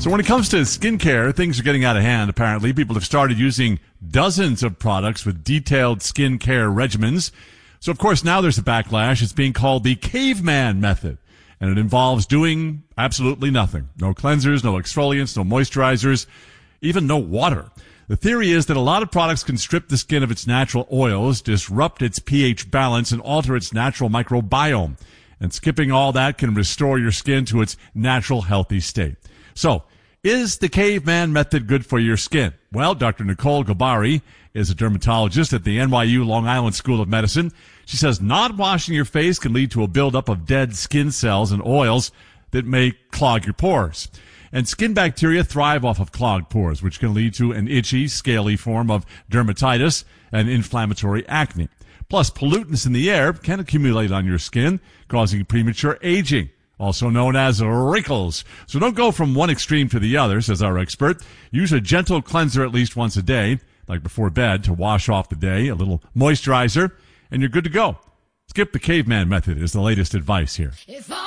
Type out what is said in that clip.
So when it comes to skincare, things are getting out of hand, apparently. People have started using dozens of products with detailed skincare regimens. So, of course, now there's a backlash. It's being called the caveman method, and it involves doing absolutely nothing. No cleansers, no exfoliants, no moisturizers, even no water. The theory is that a lot of products can strip the skin of its natural oils, disrupt its pH balance, and alter its natural microbiome. And skipping all that can restore your skin to its natural healthy state. So, is the caveman method good for your skin? Well, Dr. Nicole Gabari is a dermatologist at the NYU Long Island School of Medicine. She says not washing your face can lead to a buildup of dead skin cells and oils that may clog your pores. And skin bacteria thrive off of clogged pores, which can lead to an itchy, scaly form of dermatitis and inflammatory acne. Plus, pollutants in the air can accumulate on your skin, causing premature aging, also known as wrinkles. So don't go from one extreme to the other, says our expert. Use a gentle cleanser at least once a day, like before bed, to wash off the day, a little moisturizer, and you're good to go. Skip the caveman method is the latest advice here. If I